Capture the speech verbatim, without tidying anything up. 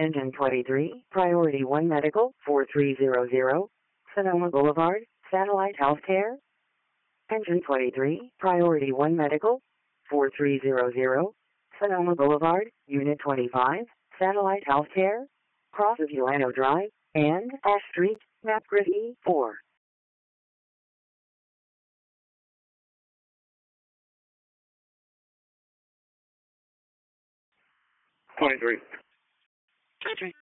Engine twenty-three, Priority one Medical, four three zero zero, Sonoma Boulevard, Satellite Healthcare. Engine twenty-three, Priority one Medical, four three zero zero, Sonoma Boulevard, Unit twenty-five, Satellite Healthcare, Cross of Ulano Drive, and Ash Street, Map Grid E four. twenty-three. twenty-three.